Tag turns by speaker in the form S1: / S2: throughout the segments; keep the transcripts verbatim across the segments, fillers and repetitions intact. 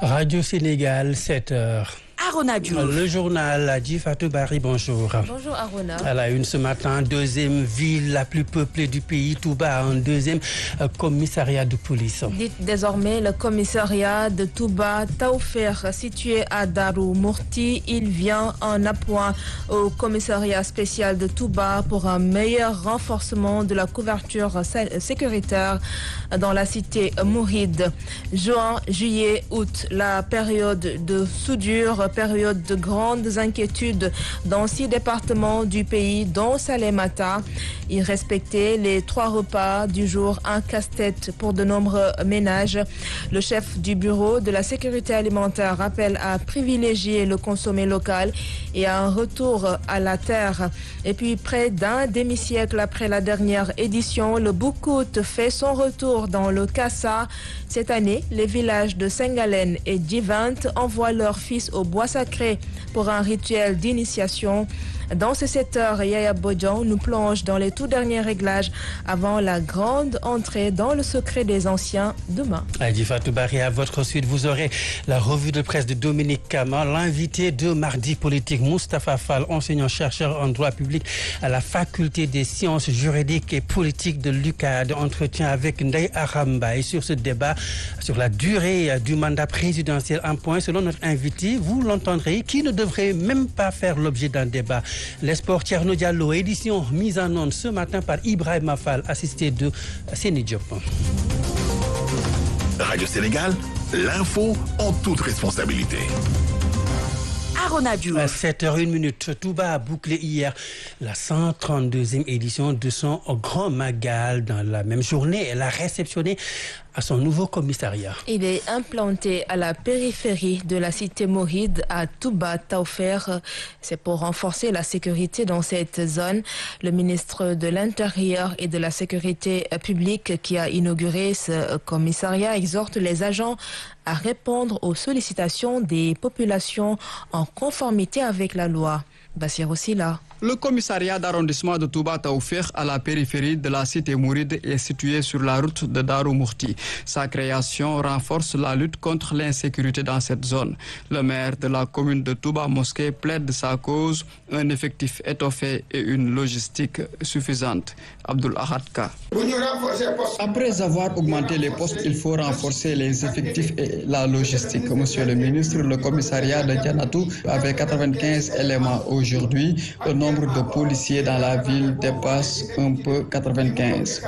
S1: Radio Sénégal, sept heures.
S2: Arona Diouf.
S1: Le journal Adji Fatou Barry, bonjour.
S2: Bonjour Arona.
S1: À la une ce matin, deuxième ville la plus peuplée du pays, Touba, un deuxième commissariat de police.
S2: Dites désormais le commissariat de Touba Taoufekh, situé à Darou Mourti. Il vient en appoint au commissariat spécial de Touba pour un meilleur renforcement de la couverture sécuritaire dans la cité mouride. Juin, juillet, août, la période de soudure, période de grandes inquiétudes dans six départements du pays, dont Salémata. Y respecter les trois repas du jour, un casse-tête pour de nombreux ménages. Le chef du bureau de la sécurité alimentaire rappelle à privilégier le consommé local et à un retour à la terre. Et puis, près d'un demi-siècle après la dernière édition, le Boukout fait son retour dans le Kassa. Cette année, les villages de Sengalène et Djivant envoient leurs fils au bois sacré pour un rituel d'initiation. Dans ce sept heures, Yaya Bodjan nous plonge dans les tout derniers réglages avant la grande entrée dans le secret des anciens demain.
S1: Adji Fatou Barry, à votre suite, vous aurez la revue de presse de Dominique Kama, l'invité de Mardi Politique, Moustapha Fall, enseignant-chercheur en droit public à la faculté des sciences juridiques et politiques de l'U C A D. Entretien avec Ndeye Arambaye sur ce débat sur la durée du mandat présidentiel. Un point, selon notre invité, vous l'entendrez, qui ne devrait même pas faire l'objet d'un débat. Les sports, Thierno Diallo, édition mise en onde ce matin par Ibrahima Fall, assisté de Séni Diop.
S3: Radio Sénégal, l'info en toute responsabilité.
S2: Arona Diouf.
S1: À sept heures une minute, Touba a bouclé hier la cent trente-deuxième édition de son Grand Magal. Dans la même journée, elle a réceptionné à son nouveau commissariat.
S2: Il est implanté à la périphérie de la cité mouride à Touba Taoufekh. C'est pour renforcer la sécurité dans cette zone. Le ministre de l'Intérieur et de la Sécurité publique qui a inauguré ce commissariat exhorte les agents à répondre aux sollicitations des populations en conformité avec la loi. Bassirou Silla.
S4: Le commissariat d'arrondissement de Touba Taoufekh à la périphérie de la cité mouride est situé sur la route de Darou Mourti. Sa création renforce la lutte contre l'insécurité dans cette zone. Le maire de la commune de Touba Mosquée plaide de sa cause, un effectif étoffé et une logistique suffisante. Abdul Ahad Ka. Après avoir augmenté les postes, il faut renforcer les effectifs et la logistique. Monsieur le ministre, le commissariat de Dianatou avait quatre-vingt-quinze éléments aujourd'hui. Le nombre de policiers dans la ville dépasse un peu quatre-vingt-quinze.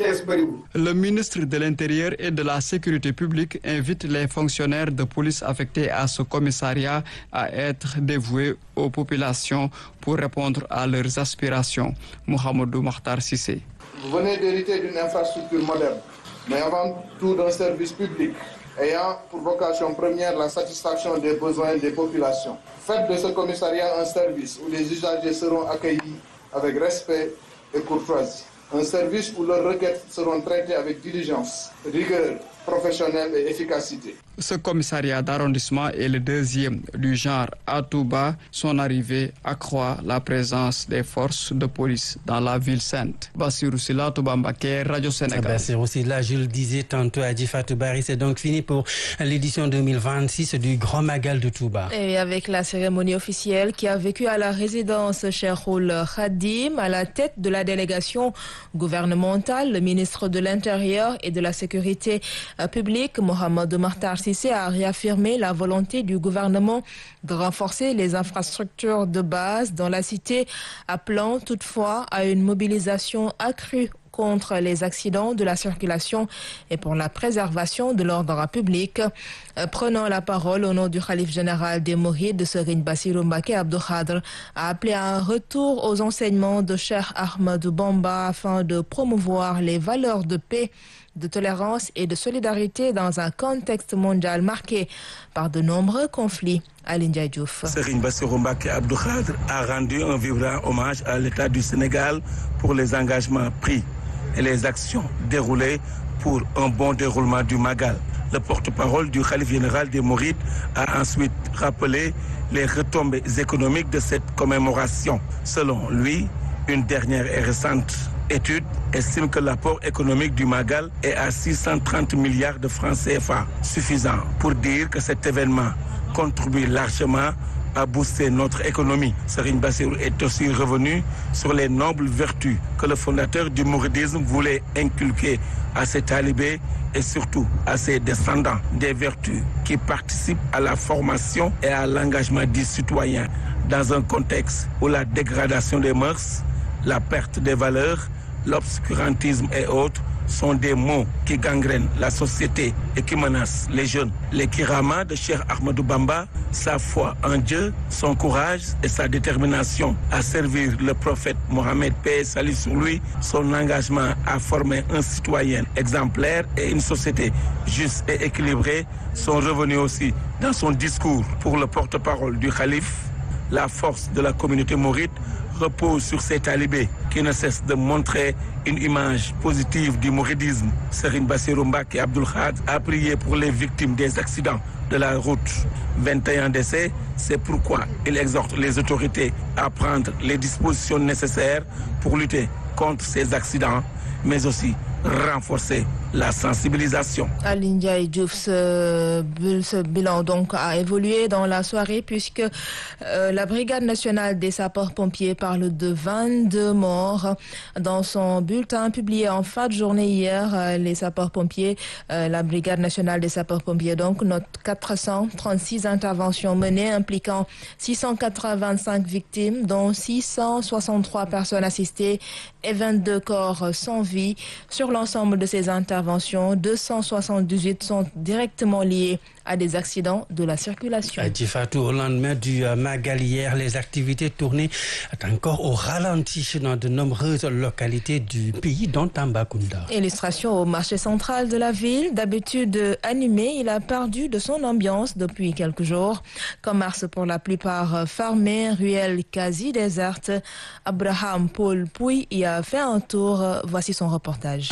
S4: Le ministre de l'Intérieur et de la Sécurité publique invite les fonctionnaires de police affectés à ce commissariat à être dévoués aux populations pour répondre à leurs aspirations. Mohamedou Makhtar Sissé.
S5: Vous venez d'hériter d'une infrastructure moderne, mais avant tout d'un service public ayant pour vocation première la satisfaction des besoins des populations. Faites de ce commissariat un service où les usagers seront accueillis avec respect et courtoisie. Un service où leurs requêtes seront traitées avec diligence, rigueur professionnelle et efficacité.
S4: Ce commissariat d'arrondissement est le deuxième du genre à Touba. Son arrivée accroît la présence des forces de police dans la ville sainte. Bassirou Silla, Touba Mbaké, Radio Sénégal.
S1: Bassirou Silla, je le disais tantôt, Adji Fatou Barry, c'est donc fini pour l'édition deux mille vingt-six du Grand Magal de Touba.
S2: Et avec la cérémonie officielle qui a vécu à la résidence Cheikhoul Khadim, à la tête de la délégation gouvernementale, le ministre de l'Intérieur et de la Sécurité publique, Mohamedou Makhtar Sissé, a réaffirmé la volonté du gouvernement de renforcer les infrastructures de base dans la cité, appelant toutefois à une mobilisation accrue contre les accidents de la circulation et pour la préservation de l'ordre public. Prenant la parole au nom du Khalif général des Mourides, Serigne Bassirou Mbacké Abdou Khadre a appelé à un retour aux enseignements de Cheikh Ahmadou Bamba afin de promouvoir les valeurs de paix, de tolérance et de solidarité dans un contexte mondial marqué par de nombreux conflits. Aline Ndiaye Diouf.
S6: Serigne Bassirou Mbacké Abdou Khadre a rendu un vibrant hommage à l'État du Sénégal pour les engagements pris et les actions déroulées pour un bon déroulement du Magal. Le porte-parole du Khalif général des Mourides a ensuite rappelé les retombées économiques de cette commémoration. Selon lui, Une dernière et récente étude estime que l'apport économique du Magal est à six cent trente milliards de francs C F A, suffisant pour dire que cet événement contribue largement à booster notre économie. Serigne Bassirou est aussi revenu sur les nobles vertus que le fondateur du mouridisme voulait inculquer à ses talibés et surtout à ses descendants. Des vertus qui participent à la formation et à l'engagement des citoyens dans un contexte où la dégradation des mœurs, la perte des valeurs, l'obscurantisme et autres sont des mots qui gangrènent la société et qui menacent les jeunes. Les kiramas de Cheikh Ahmadou Bamba, sa foi en Dieu, son courage et sa détermination à servir le prophète Mohammed, paix et salut sur lui, son engagement à former un citoyen exemplaire et une société juste et équilibrée sont revenus aussi dans son discours. Pour le porte-parole du calife, la force de la communauté mouride repose sur ces talibés qui ne cessent de montrer une image positive du mouridisme. Serigne Bassirou Mbacké Abdoul Khadr a prié pour les victimes des accidents de la route. vingt et un décès, c'est pourquoi il exhorte les autorités à prendre les dispositions nécessaires pour lutter contre ces accidents, mais aussi renforcer la sensibilisation.
S2: Aline Ndiaye Diouf, ce, ce bilan donc a évolué dans la soirée puisque euh, la Brigade nationale des sapeurs-pompiers parle de vingt-deux morts. Dans son bulletin publié en fin de journée hier, euh, les sapeurs-pompiers, euh, la Brigade nationale des sapeurs-pompiers donc note quatre cent trente-six interventions menées impliquant six cent quatre-vingt-cinq victimes, dont six cent soixante-trois personnes assistées et vingt-deux corps sans vie. Sur l'ensemble de ces interventions, deux cent soixante-dix-huit sont directement liées à des accidents de la circulation.
S1: Fatou, au lendemain du Magal hier, les activités tournées encore au ralenti dans de nombreuses localités du pays, dont Tambacounda.
S2: Illustration au marché central de la ville. D'habitude animé, il a perdu de son ambiance depuis quelques jours. Commerce pour la plupart fermé, ruelle quasi déserte. Abraham Paul Pouy y a fait un tour. Voici son reportage.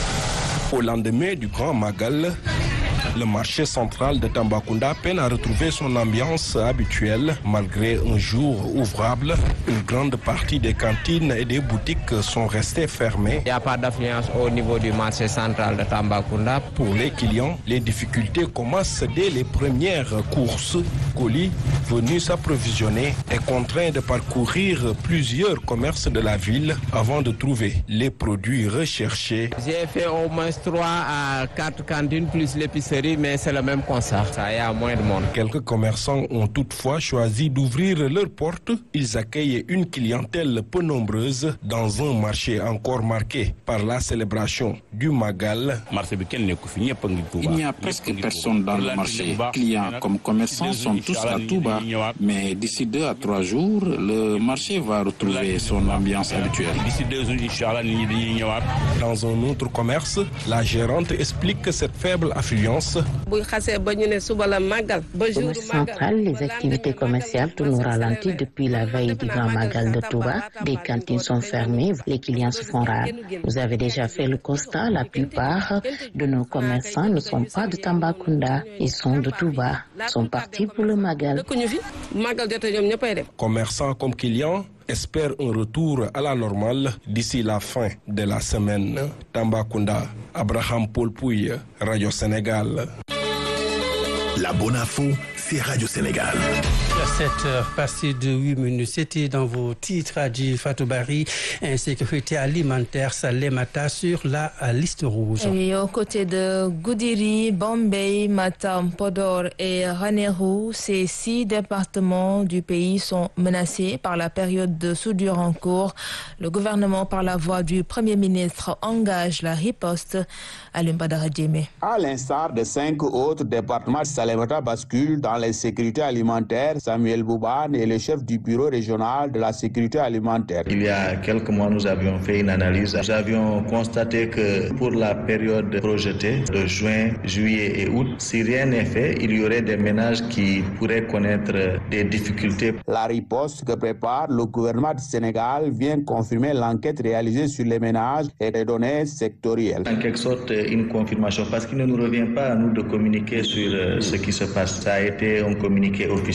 S7: Au lendemain du Grand Magal, le marché central de Tambacounda peine à retrouver son ambiance habituelle. Malgré un jour ouvrable, une grande partie des cantines et des boutiques sont restées fermées.
S8: Il n'y a pas d'affluence au niveau du marché central de Tambacounda.
S7: Pour les clients, les difficultés commencent dès les premières courses. Colis venus s'approvisionner est contraint de parcourir plusieurs commerces de la ville avant de trouver les produits recherchés.
S8: J'ai fait au moins trois à quatre cantines plus l'épicerie. Mais c'est le même constat, ça y a moins de monde.
S7: Quelques commerçants ont toutefois choisi d'ouvrir leurs portes. Ils accueillent une clientèle peu nombreuse dans un marché encore marqué par la célébration du Magal.
S9: Il n'y a presque personne dans le marché. Clients comme commerçants sont tous à Touba. Mais d'ici deux à trois jours, le marché va retrouver son ambiance habituelle.
S7: Dans un autre commerce, la gérante explique que cette faible affluence.
S10: Commerce central, les activités commerciales tournent au ralenti depuis la veille du Grand Magal de Touba. Des cantines sont fermées, les clients se font rares. Vous avez déjà fait le constat, la plupart de nos commerçants ne sont pas de Tambacounda, ils sont de Touba, sont partis pour le Magal.
S7: Commerçants comme clients espèrent un retour à la normale d'ici la fin de la semaine. Tambacounda, Abraham Paul Pouy, Radio Sénégal.
S3: La bonne info, c'est Radio Sénégal.
S1: sept heures passées de huit minutes, c'était dans vos titres à Adji Fatou Barry, insécurité alimentaire, Salémata sur la liste rouge.
S2: Et aux côtés de Goudiri, Bombay, Matam, Podor et Ranérou, ces six départements du pays sont menacés par la période de soudure en cours. Le gouvernement, par la voix du Premier ministre, engage la riposte. Alioune Badara Diémé.
S11: À l'instar de cinq autres départements, Salémata bascule dans la sécurité alimentaire. Samuel Boubane est le chef du bureau régional de la sécurité alimentaire.
S12: Il y a quelques mois, nous avions fait une analyse. Nous avions constaté que pour la période projetée de juin, juillet et août, si rien n'est fait, il y aurait des ménages qui pourraient connaître des difficultés.
S11: La riposte que prépare le gouvernement du Sénégal vient confirmer l'enquête réalisée sur les ménages et les données sectorielles.
S12: En quelque sorte, une confirmation, parce qu'il ne nous revient pas à nous de communiquer sur ce qui se passe. Ça a été un communiqué officiel. C'est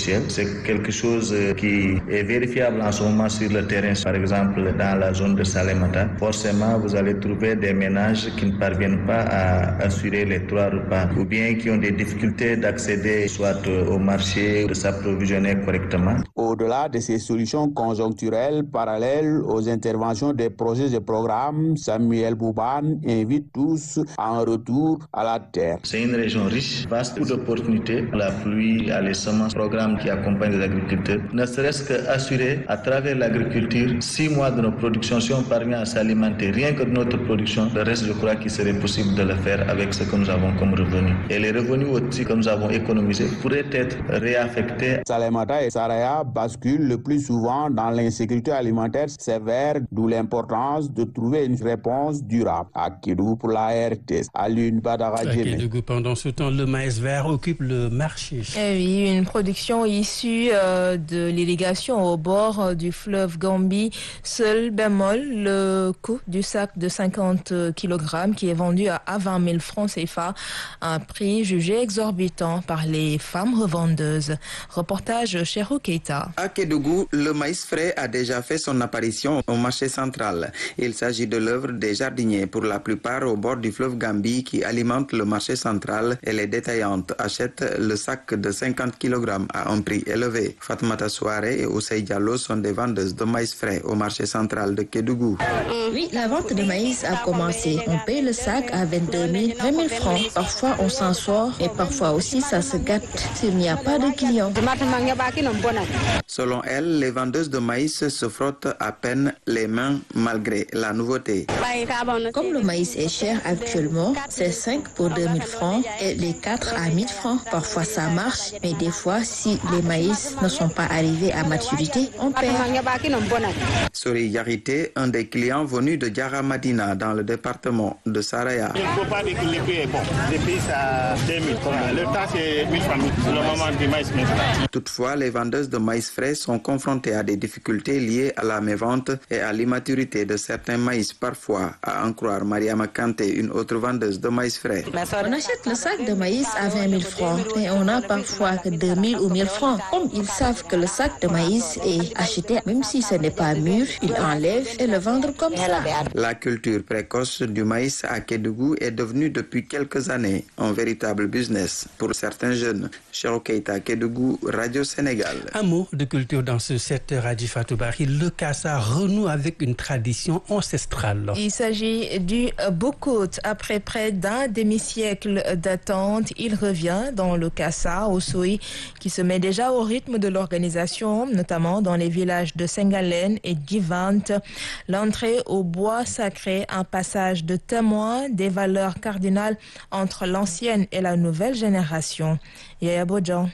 S12: c'est quelque chose qui est vérifiable en ce moment sur le terrain. Par exemple, dans la zone de Salémata, forcément, vous allez trouver des ménages qui ne parviennent pas à assurer les trois repas ou bien qui ont des difficultés d'accéder soit au marché, de s'approvisionner correctement.
S11: Au-delà de ces solutions conjoncturelles parallèles aux interventions des projets et programmes, Samuel Boubane invite tous à un retour à la terre.
S12: C'est une région riche, vaste d'opportunités. La pluie, les semences, programmes qui accompagnent les agriculteurs. Ne serait-ce qu'assurer à travers l'agriculture six mois de nos productions. Si on parvient à s'alimenter rien que de notre production, le reste, je crois qu'il serait possible de le faire avec ce que nous avons comme revenus. Et les revenus aussi que nous avons économisés pourraient être réaffectés.
S11: Salémata et Saraya basculent le plus souvent dans l'insécurité alimentaire sévère, d'où l'importance de trouver une réponse durable. À Kédougou pour la R T S, à l'une Badara Djemé.
S1: Pendant ce temps, le maïs vert occupe le marché.
S2: Eh oui, une production issue euh, de l'irrigation au bord du fleuve Gambie. Seul bémol, le coût du sac de cinquante kilogrammes qui est vendu à vingt mille francs C F A, un prix jugé exorbitant par les femmes revendeuses. Reportage Cherou Keita.
S13: À Kédougou, le maïs frais a déjà fait son apparition au marché central. Il s'agit de l'œuvre des jardiniers, pour la plupart au bord du fleuve Gambie, qui alimente le marché central, et les détaillantes achètent le sac de cinquante kilogrammes à un prix élevé. Fatmata Souare et Ousseï Diallo sont des vendeuses de maïs frais au marché central de Kédougou.
S14: Oui, la vente de maïs a commencé. On paye le sac à vingt-deux mille, vingt mille francs. Parfois on s'en sort, et parfois aussi ça se gâte s'il n'y a pas de clients.
S13: Selon elle, les vendeuses de maïs se frottent à peine les mains malgré la nouveauté.
S14: Comme le maïs est cher actuellement, c'est cinq pour deux mille francs et les quatre à mille francs. Parfois ça marche, mais des fois, si les maïs ne sont pas arrivés à maturité, on perd.
S13: Sori Yarité, un des clients venus de Diara Madina dans le département de Saraya.
S15: Il ne faut pas dire que le prix est bon. Le prix c'est à deux mille. Le temps c'est mille francs. C'est le moment du maïs maintenant.
S13: Toutefois, les vendeuses de maïs frais sont confrontées à des difficultés liées à la mévente et à l'immaturité de certains maïs. Parfois, à en croire Mariama Kanté, une autre vendeuse de maïs frais.
S14: On achète le sac de maïs à vingt mille francs, mais on a parfois que deux mille ou mille francs. Comme ils savent que le sac de maïs est acheté, même si ce n'est pas mûr, ils enlèvent et le vendent comme ça.
S13: La culture précoce du maïs à Kédougou est devenue depuis quelques années un véritable business pour certains jeunes. Cherou Keita, Kédougou, Radio Sénégal.
S1: Un mot de culture dans ce secteur, Adji Fatou Bari. Le Kassa renoue avec une tradition ancestrale.
S2: Il s'agit du Boukout. Après près d'un demi-siècle d'attente, il revient dans le Kassa, au Soui, qui se met déjà au rythme de l'organisation, notamment dans les villages de Sengalène et Givante. L'entrée au bois sacré, un passage de témoin des valeurs cardinales entre l'ancienne et la nouvelle génération. Yaya Bodjan.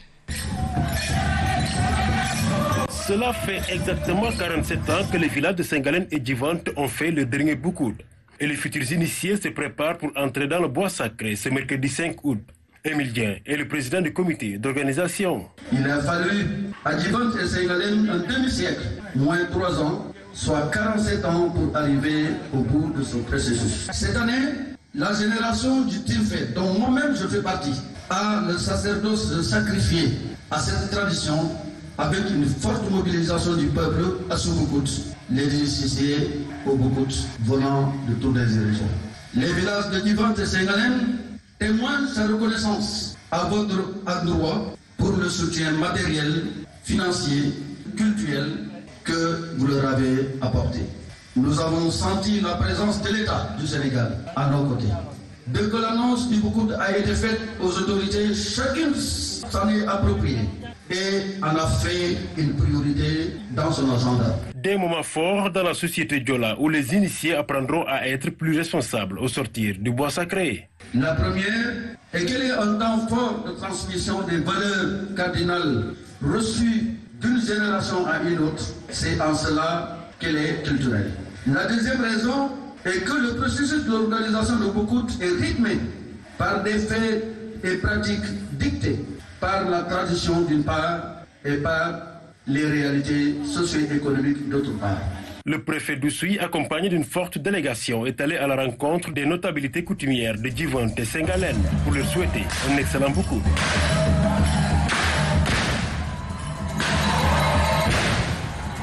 S16: Cela fait exactement quarante-sept ans que les villages de Sengalène et Givante ont fait le dernier Boukout. Et les futurs initiés se préparent pour entrer dans le bois sacré ce mercredi cinq août. Émile Dien est le président du comité d'organisation.
S17: Il a fallu à Givante et Sengalène un demi-siècle, moins trois ans, soit quarante-sept ans pour arriver au bout de ce processus. Cette année, la génération du Tilfait, dont moi-même je fais partie, a le sacerdoce sacrifié à cette tradition avec une forte mobilisation du peuple à ce Boukout. Les initiés au Boukout venant de toutes les régions. Les villages de Givante et Sengalène témoignent sa reconnaissance à votre endroit pour le soutien matériel, financier, culturel que vous leur avez apporté. Nous avons senti la présence de l'État du Sénégal à nos côtés. Dès que l'annonce du Boukout a été faite aux autorités, chacune s'en est appropriée et en a fait une priorité dans son agenda.
S16: Des moments forts dans la société Diola où les initiés apprendront à être plus responsables au sortir du bois sacré.
S17: La première est qu'elle est un temps fort de transmission des valeurs cardinales reçues d'une génération à une autre. C'est en cela qu'elle est culturelle. La deuxième raison est que le processus de l'organisation de Boukout est rythmé par des faits et pratiques dictés par la tradition d'une part et par les réalités socio-économiques d'autre part.
S16: Le préfet d'Oussouy, accompagné d'une forte délégation, est allé à la rencontre des notabilités coutumières de Givante et Sengalène pour leur souhaiter un excellent Boukout.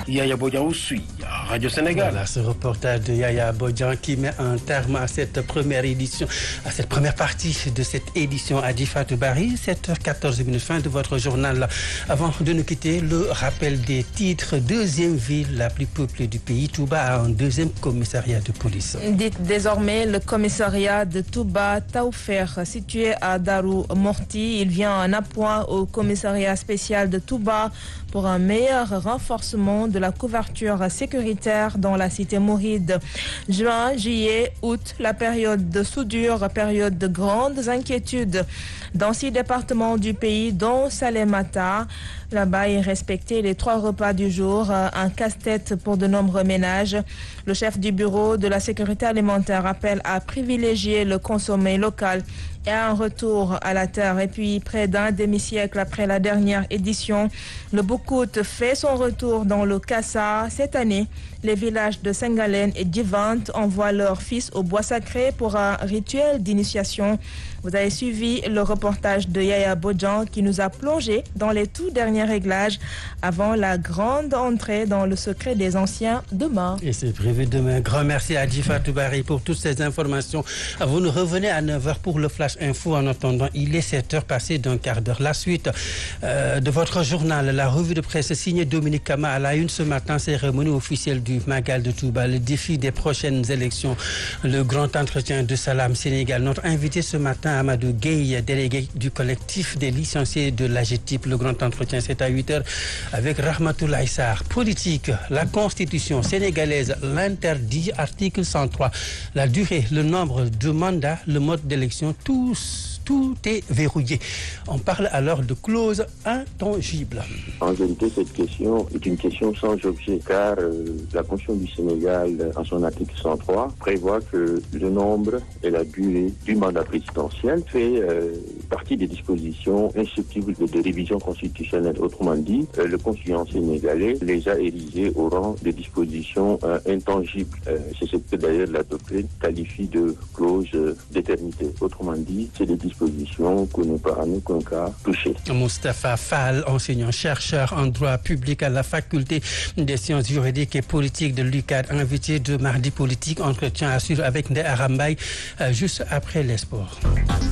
S16: Yaya Bodian suit Radio Sénégal.
S1: Voilà ce reportage de Yaya Bodian qui met un terme à cette première édition, à cette première partie de cette édition à Adjifatou Bari, sept heures quatorze minutes, fin de votre journal. Avant de nous quitter, le rappel des titres. Deuxième ville la plus peuplée du pays, Touba a un deuxième commissariat de police.
S2: Dites désormais le commissariat de Touba Taoufer, situé à Darou Morti. Il vient en appoint au commissariat spécial de Touba pour un meilleur renforcement de la couverture sécuritaire dans la cité mouride. Juin, juillet, août, la période de soudure, période de grandes inquiétudes dans six départements du pays, dont Salémata. Là-bas, il respectait les trois repas du jour, un casse-tête pour de nombreux ménages. Le chef du bureau de la sécurité alimentaire appelle à privilégier le consommé local et un retour à la terre. Et puis, près d'un demi-siècle après la dernière édition, le Boukout fait son retour dans le Kassa. Cette année, les villages de Sengalène et Djivante envoient leurs fils au bois sacré pour un rituel d'initiation. Vous avez suivi le reportage de Yaya Bodian qui nous a plongé dans les tout derniers réglages avant la grande entrée dans le secret des anciens demain.
S1: Et c'est prévu demain. Grand merci à Adjifatou Bari pour toutes ces informations. Vous nous revenez à neuf heures pour le Flash Info. En attendant, il est sept heures passées d'un quart d'heure. La suite euh, de votre journal, la revue de presse signée Dominique Kama à la une ce matin, cérémonie officielle du Magal de Touba, le défi des prochaines élections, le grand entretien de Salam Sénégal. Notre invité ce matin, Amadou Gueye, délégué du collectif des licenciés de l'A G E T I P. Le grand entretien, c'est à huit heures avec Rahmatoulaye Sarr. Politique, la constitution sénégalaise l'interdit, article cent trois. La durée, le nombre de mandats, le mode d'élection, tous Tout est verrouillé. On parle alors de clause intangible.
S18: En vérité, cette question est une question sans objet, car euh, la Constitution du Sénégal, en son article cent trois, prévoit que le nombre et la durée du mandat présidentiel fait euh, partie des dispositions insusceptibles de, de révision constitutionnelle. Autrement dit, euh, le constituant sénégalais les a érigées au rang de dispositions euh, intangibles. Euh, C'est ce que d'ailleurs la doctrine qualifie de clause euh, d'éternité. Autrement dit, c'est des dispositions que ne pas en aucun cas toucher.
S1: Moustapha Fall, enseignant-chercheur en droit public à la faculté des sciences juridiques et politiques de l'U C A D, invité de Mardi Politique, entretien à suivre avec Ndé Arambay euh, juste après les sports.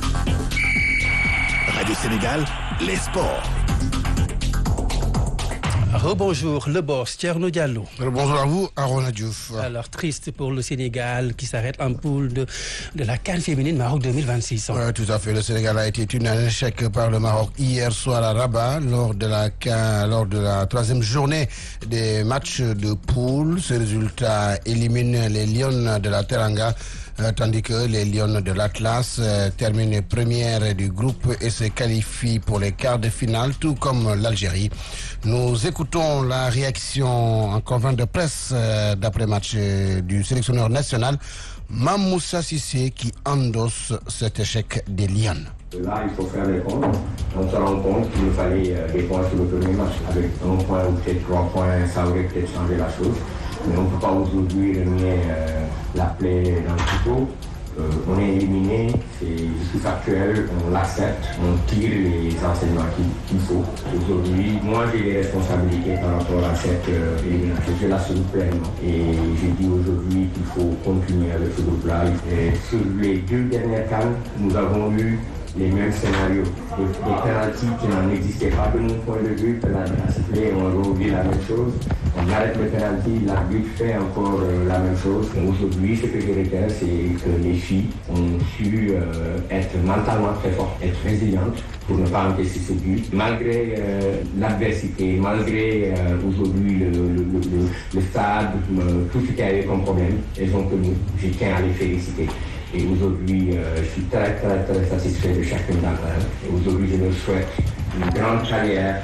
S3: Radio Sénégal, les sports.
S1: Rebonjour, le boss, Thierno Diallo.
S19: Bonjour à vous, Arona Diouf.
S1: Alors, triste pour le Sénégal qui s'arrête en poule de, de la CAN féminine Maroc deux mille vingt-six.
S19: Oui, tout à fait. Le Sénégal a été tenu en échec par le Maroc hier soir à Rabat lors de la CAN, lors de la troisième journée des matchs de poule. Ce résultat élimine les Lions de la Teranga, euh, tandis que les Lions de l'Atlas euh, terminent première du groupe et se qualifient pour les quarts de finale, tout comme l'Algérie. Nous écoutons la réaction en conférence de presse euh, d'après-match euh, du sélectionneur national, Mamoussa Cissé, qui endosse cet échec des Lions.
S20: Là, il faut faire les comptes. On se rend compte qu'il fallait euh, des points sur le premier match. Avec un point ou peut-être trois points, ça aurait peut-être changé la chose. Mais on ne peut pas aujourd'hui remuer euh, la plaie dans le couteau. Euh, on est éliminé, c'est factuel, on l'accepte, on tire les enseignements qu'il, qu'il faut. Aujourd'hui, moi j'ai des responsabilités par rapport à cette euh, élimination, je l'assume pleinement. Et je dis aujourd'hui qu'il faut continuer avec ce groupe-là. Et sur les deux dernières cannes, nous avons eu les mêmes scénarios. Des, des pénaltys qui n'en existaient pas de mon point de vue, pénalty à siffler, on redit la même chose. On arrête le pénalty, l'arbitre fait encore euh, la même chose. Aujourd'hui, ce que je retiens, c'est que les filles ont su euh, être mentalement très fortes, être résilientes pour ne pas encaisser ce but. Malgré euh, l'adversité, malgré euh, aujourd'hui le, le, le, le stade, euh, tout ce qu'il y avait comme problème, elles ont tenu. Je tiens à les féliciter. Et aujourd'hui, euh, je suis très, très, très satisfait de chacun d'entre eux. Et aujourd'hui, je leur souhaite une grande carrière.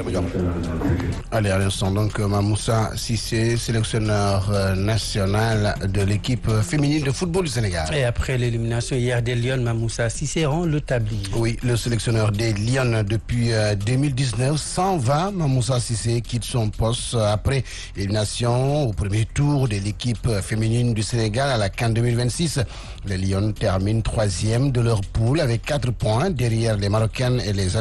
S19: Allez, à l'instant, donc, Mamoussa Cissé, sélectionneur euh, national de l'équipe féminine de football du Sénégal.
S1: Et après l'élimination hier des Lions, Mamoussa Cissé rend le tablier.
S19: Oui, le sélectionneur des Lions depuis euh, deux mille dix-neuf s'en va. Mamoussa Cissé quitte son poste après l'élimination au premier tour de l'équipe féminine du Sénégal à la CAN deux mille vingt-six. Les Lions terminent troisième de leur poule avec quatre points derrière les Marocaines et les Algériennes.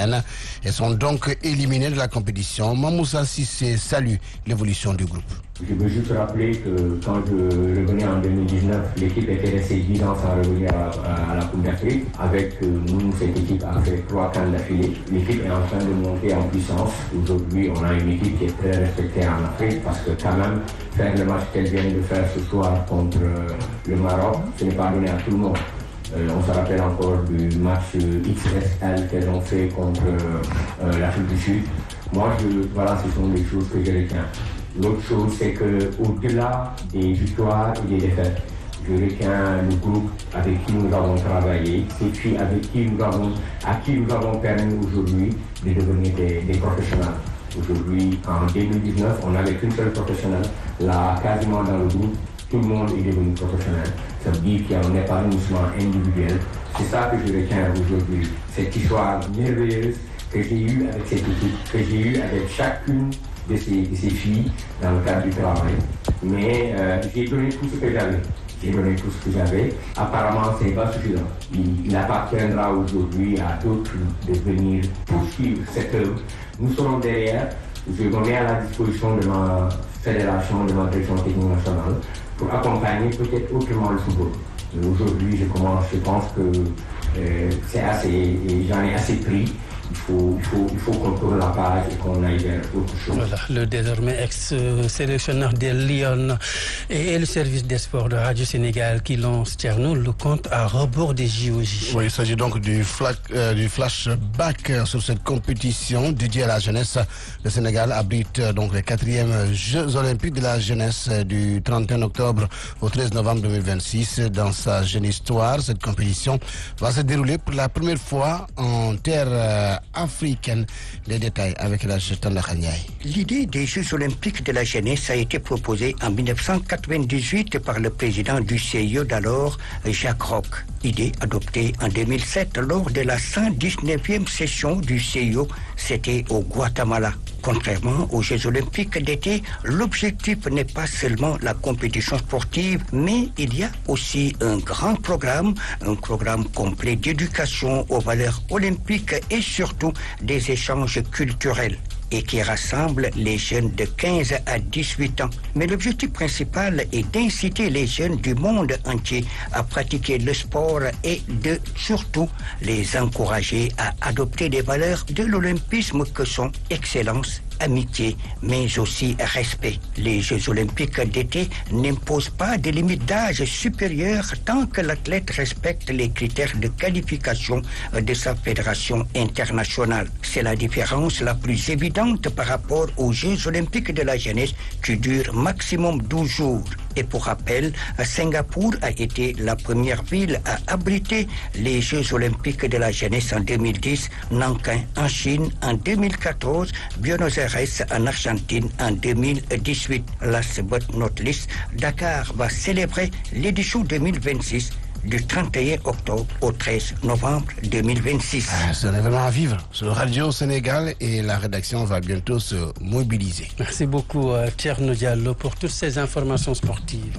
S19: semaine et sont donc éliminés de la compétition. Mamoussa Sissé salue l'évolution du groupe.
S20: Je veux juste rappeler que quand je revenais en deux mille dix-neuf, l'équipe était restée dix ans sans revenir à, à la Coupe d'Afrique. Avec euh, nous, cette équipe a fait trois cannes d'affilée. L'équipe est en train de monter en puissance. Aujourd'hui, on a une équipe qui est très respectée en Afrique parce que quand même, faire le match qu'elle vient de faire ce soir contre euh, le Maroc, ce n'est pas donné à tout le monde. Euh, on se rappelle encore du match euh, X S L qu'elles ont fait contre euh, l'Afrique du Sud. Moi, je, voilà, ce sont des choses que je retiens. L'autre chose, c'est qu'au-delà des victoires et des défaites, je retiens le groupe avec qui nous avons travaillé, ces filles avec qui nous avons, à qui nous avons permis aujourd'hui de devenir des, des professionnels. Aujourd'hui, en deux mille dix-neuf, on n'avait qu'une seule professionnelle. Là, quasiment dans le groupe, tout le monde est devenu professionnel. Ça veut dire qu'il y a un épanouissement individuel. C'est ça que je retiens aujourd'hui. Cette histoire merveilleuse que j'ai eue avec cette équipe, que j'ai eue avec chacune de ces, de ces filles dans le cadre du travail. Mais euh, j'ai donné tout ce que j'avais. J'ai donné tout ce que j'avais. Apparemment, ce n'est pas suffisant. Il, il appartiendra aujourd'hui à d'autres de venir poursuivre cette œuvre. Nous serons derrière. Je me mets à la disposition de ma fédération, de ma direction technique nationale, pour accompagner peut-être autrement le football. Aujourd'hui, je commence, je pense que euh, c'est assez, et j'en ai assez pris. Il faut, il faut, il faut qu'on tourne la page et qu'on aille vers autre chose.
S1: Voilà, le désormais ex-sélectionneur des Lions et le service des sports de Radio Sénégal qui lance Thierno le compte à rebours des J O J.
S19: Oui, il s'agit donc du, flash, euh, du flashback sur cette compétition dédiée à la jeunesse. Le Sénégal abrite donc les quatrièmes Jeux olympiques de la jeunesse du trente et un octobre au treize novembre deux mille vingt-six. Dans sa jeune histoire, cette compétition va se dérouler pour la première fois en terre euh, africaine. Les détails avec la Tanda Khanyai.
S21: L'idée des Jeux olympiques de la jeunesse a été proposée en mille neuf cent quatre-vingt-dix-huit par le président du C I O d'alors, Jacques Roch. Idée adoptée en deux mille sept lors de la cent dix-neuvième session du C I O, c'était au Guatemala. Contrairement aux Jeux olympiques d'été, l'objectif n'est pas seulement la compétition sportive, mais il y a aussi un grand programme, un programme complet d'éducation aux valeurs olympiques et surtout des échanges culturels, et qui rassemble les jeunes de quinze à dix-huit ans. Mais l'objectif principal est d'inciter les jeunes du monde entier à pratiquer le sport et de surtout les encourager à adopter des valeurs de l'olympisme que sont excellence, amitié, mais aussi respect. Les Jeux olympiques d'été n'imposent pas de limite d'âge supérieure tant que l'athlète respecte les critères de qualification de sa fédération internationale. C'est la différence la plus évidente par rapport aux Jeux olympiques de la jeunesse qui durent maximum douze jours. Et pour rappel, Singapour a été la première ville à abriter les Jeux olympiques de la jeunesse en deux mille dix, Nankin en Chine en deux mille quatorze, Buenos Aires en Argentine en deux mille dix-huit. Last but not least, Dakar va célébrer l'édition deux mille vingt-six du trente et un octobre au treize novembre deux mille vingt-six.
S19: Ah, c'est un événement à vivre sur Radio Sénégal et la rédaction va bientôt se mobiliser.
S1: Merci beaucoup Thierno Diallo pour toutes ces informations sportives.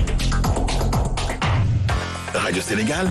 S3: Radio Sénégal.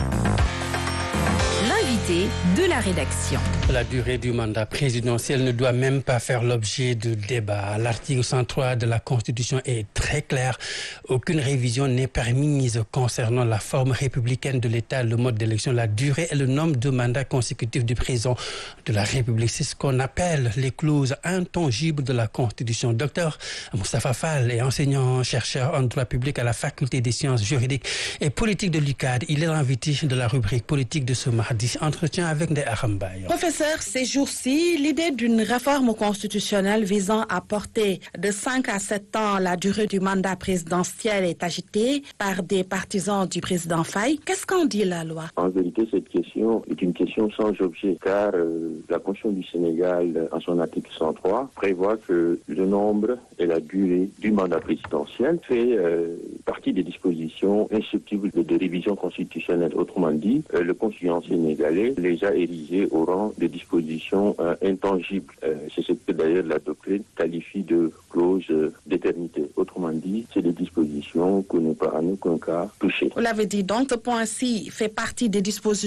S22: L'invité de la rédaction.
S1: La durée du mandat présidentiel ne doit même pas faire l'objet de débat. L'article cent trois de la Constitution est très clair. Aucune révision n'est permise concernant la forme républicaine de l'État, le mode d'élection, la durée et le nombre de mandats consécutifs du président de la République. C'est ce qu'on appelle les clauses intangibles de la Constitution. Docteur Moustapha Fall est enseignant-chercheur en droit public à la Faculté des sciences juridiques et politiques de l'U C A D. Il est l'invité de la rubrique politique de ce mardi. Entretien avec Ndeye Arambaye.
S23: Professeur, ces jours-ci, l'idée d'une réforme constitutionnelle visant à porter de cinq à sept ans la durée du mandat présidentiel est agitée par des partisans du président Faye. Qu'est-ce qu'en dit la loi?
S18: En vérité, cette question est une question sans objet, car euh, la Constitution du Sénégal, en son article cent trois, prévoit que le nombre et la durée du mandat présidentiel fait euh, partie des dispositions instructibles de, de révision constitutionnelle. Autrement dit, euh, le constituant sénégalais les a érigés au rang de dispositions euh, intangibles. Euh, c'est ce que d'ailleurs la doctrine qualifie de clause euh, d'éternité. Autrement dit, c'est des dispositions qu'on ne peut en aucun cas toucher.
S23: Vous l'avez dit, donc ce point-ci fait partie des dispositions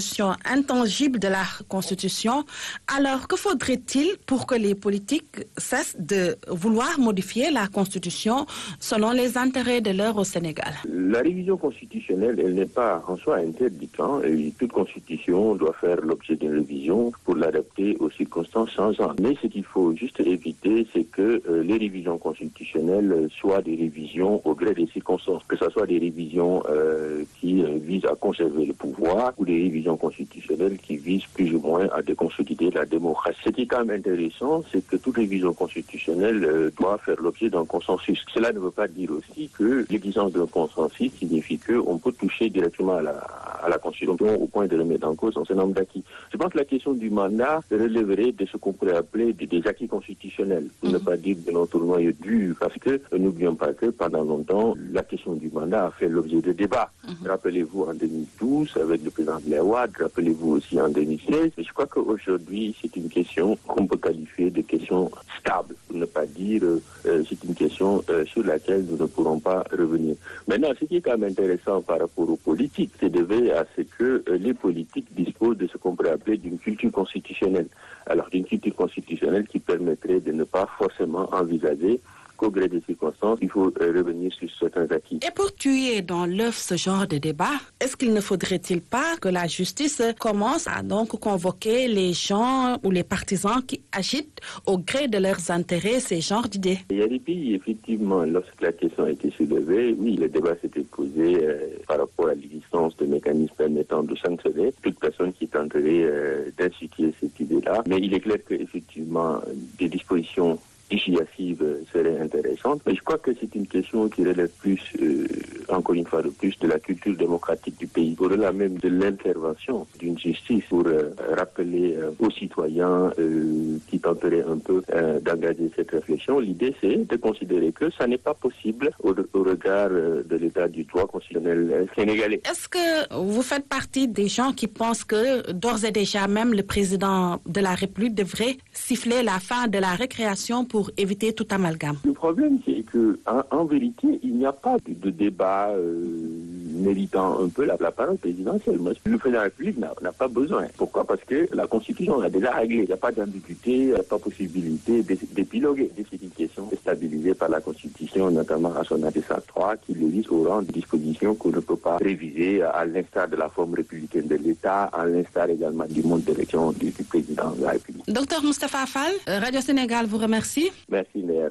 S23: intangible de la Constitution. Alors, que faudrait-il pour que les politiques cessent de vouloir modifier la Constitution selon les intérêts de l'heure au Sénégal?
S18: La révision constitutionnelle, elle n'est pas en soi interdite. Hein, et toute constitution doit faire l'objet d'une révision pour l'adapter aux circonstances changeantes. Mais ce qu'il faut juste éviter, c'est que euh, les révisions constitutionnelles soient des révisions au gré des circonstances, que ce soit des révisions euh, qui euh, visent à conserver le pouvoir ou des révisions constitutionnelles qui visent plus ou moins à déconsolider la démocratie. Ce qui est quand même intéressant, c'est que toute révision constitutionnelle euh, doit faire l'objet d'un consensus. Cela ne veut pas dire aussi que l'existence d'un consensus signifie qu'on peut toucher directement à la, à la Constitution au point de remettre en cause un certain nombre d'acquis. Je pense que la question du mandat relèverait de ce qu'on pourrait appeler des, des acquis constitutionnels, pour mm-hmm. ne pas dire de notre noyau dur, parce que euh, n'oublions pas que pendant longtemps, la question du mandat a fait l'objet de débats. Mm-hmm. Rappelez-vous en deux mille douze avec le président Blair Wade, rappelez-vous aussi en deux mille seize. Et je crois qu'aujourd'hui, c'est une question qu'on peut qualifier de question stable, pour ne pas dire euh, c'est une question euh, sur laquelle nous ne pourrons pas revenir. Maintenant, ce qui est quand même intéressant par rapport aux politiques, c'est de veiller à ce que euh, les politiques disposent de ce qu'on pourrait appeler d'une culture constitutionnelle. Alors, d'une culture constitutionnelle qui permettrait de ne pas forcément envisager qu'au gré des circonstances, il faut euh, revenir sur certains acquis.
S23: Et pour tuer dans l'œuf ce genre de débat, est-ce qu'il ne faudrait-il pas que la justice commence à donc convoquer les gens ou les partisans qui agitent au gré de leurs intérêts ces genres d'idées?
S18: Il y a des pays, effectivement, lorsque la question a été soulevée, oui, le débat s'était posé euh, par rapport à l'existence de mécanismes permettant de sanctionner toute personne qui tenterait euh, d'instituer cette idée-là. Mais il est clair qu'effectivement, des dispositions dissuasive serait intéressante. Mais je crois que c'est une question qui relève plus, euh, encore une fois de plus, de la culture démocratique du pays. Au-delà même de l'intervention d'une justice pour euh, rappeler euh, aux citoyens euh, qui tenteraient un peu euh, d'engager cette réflexion, l'idée c'est de considérer que ça n'est pas possible au, au regard euh, de l'état du droit constitutionnel euh, sénégalais.
S23: Est-ce que vous faites partie des gens qui pensent que d'ores et déjà même le président de la République devrait siffler la fin de la récréation pour pour éviter tout amalgame?
S18: Le problème, c'est que en, en vérité, il n'y a pas de, de débat euh, méritant un peu la, la parole présidentielle. Le président de la République n'a, n'a pas besoin. Pourquoi? Parce que la Constitution a déjà réglé. Il n'y a pas d'ambiguïté, il n'y a pas possibilité d'épiloguer. C'est une question stabilisée par la Constitution, notamment à son article cent trois, qui le lise au rang de dispositions qu'on ne peut pas réviser à l'instar de la forme républicaine de l'État, à l'instar également du mode d'élection du, du président de la République.
S23: Docteur Moustapha Fall, Radio Sénégal vous remercie.
S18: Merci, Léa.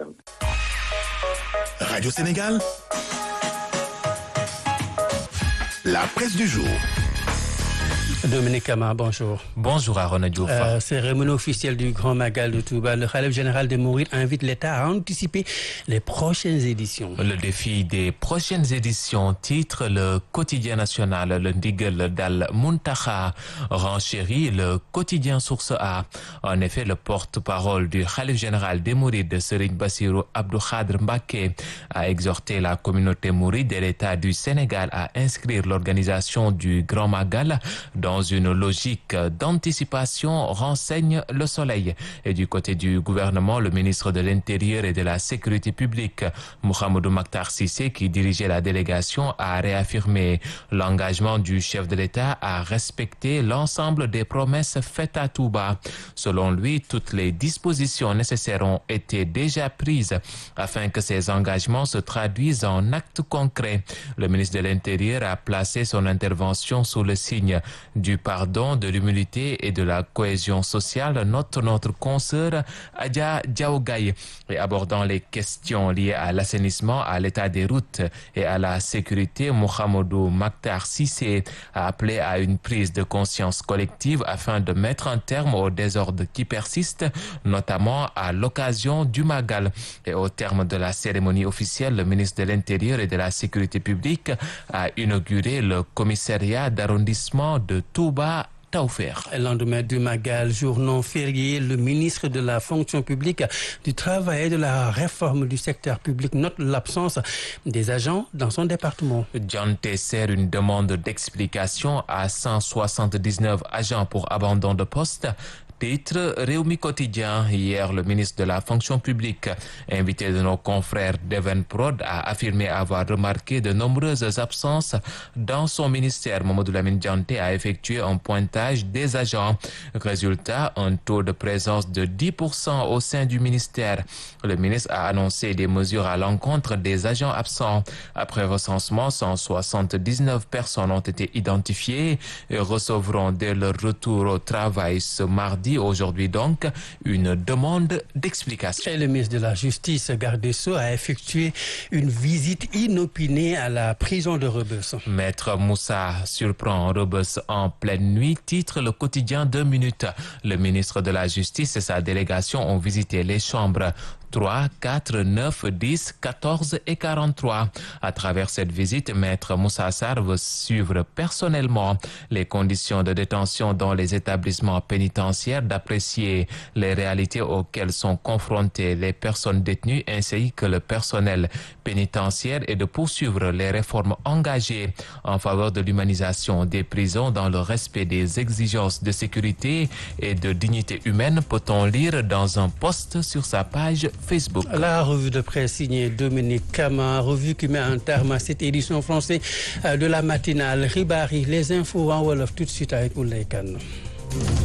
S3: Radio Sénégal, la presse du jour.
S1: Dominique Kama, bonjour.
S4: Bonjour Arona Diouf.
S1: Euh, cérémonie officielle du Grand Magal de Touba. Le khalife général des Mourides invite l'État à anticiper les prochaines éditions.
S4: Le défi des prochaines éditions, titre le quotidien national, le Ndigal Dal Muntaha, renchérit le quotidien Source A. En effet, le porte-parole du khalife général des Mourides, Serigne Bassirou Abdou Khadr Mbacké, a exhorté la communauté mouride et l'État du Sénégal à inscrire l'organisation du Grand Magal dans une logique d'anticipation, renseigne Le Soleil. Et du côté du gouvernement, le ministre de l'Intérieur et de la Sécurité publique, Mouhamadou Makhtar Cissé, qui dirigeait la délégation, a réaffirmé l'engagement du chef de l'État à respecter l'ensemble des promesses faites à Touba. Selon lui, toutes les dispositions nécessaires ont été déjà prises afin que ces engagements se traduisent en actes concrets. Le ministre de l'Intérieur a placé son intervention sous le signe du pardon, de l'humilité et de la cohésion sociale, note notre consoeur Adja Diaogaye. Et abordant les questions liées à l'assainissement, à l'état des routes et à la sécurité, Mouhamadou Makhtar Cissé a appelé à une prise de conscience collective afin de mettre un terme aux désordres qui persistent, notamment à l'occasion du Magal. Et au terme de la cérémonie officielle, le ministre de l'Intérieur et de la Sécurité publique a inauguré le commissariat d'arrondissement de Touba.
S1: Le lendemain du Magal, jour non férié, le ministre de la fonction publique, du travail et de la réforme du secteur public note l'absence des agents dans son département.
S4: John Tesser, une demande d'explication à cent soixante-dix-neuf agents pour abandon de poste. Titre Réumi Quotidien. Hier, le ministre de la fonction publique, invité de nos confrères d'Evenprod, a affirmé avoir remarqué de nombreuses absences dans son ministère. Mamadou Lamine Dianté a effectué un pointage des agents. Résultat, un taux de présence de dix pour cent au sein du ministère. Le ministre a annoncé des mesures à l'encontre des agents absents. Après recensement, cent soixante-dix-neuf personnes ont été identifiées et recevront dès leur retour au travail ce mardi, aujourd'hui donc, une demande d'explication.
S1: Et le ministre de la Justice, garde des Sceaux, a effectué une visite inopinée à la prison de Rebeuss.
S4: Maître Moussa surprend Rebeuss en pleine nuit, titre le quotidien deux minutes. Le ministre de la Justice et sa délégation ont visité les chambres trois, quatre, neuf, dix, quatorze et quarante-trois. À travers cette visite, Maître Moussa Sarr veut suivre personnellement les conditions de détention dans les établissements pénitentiaires, d'apprécier les réalités auxquelles sont confrontées les personnes détenues ainsi que le personnel pénitentiaire et de poursuivre les réformes engagées en faveur de l'humanisation des prisons dans le respect des exigences de sécurité et de dignité humaine, peut-on lire dans un post sur sa page Facebook.
S1: La revue de presse signée Dominique Kama, revue qui met un terme à cette édition française de la matinale Ribari. Les infos en wolof tout de suite avec Oulay Kane.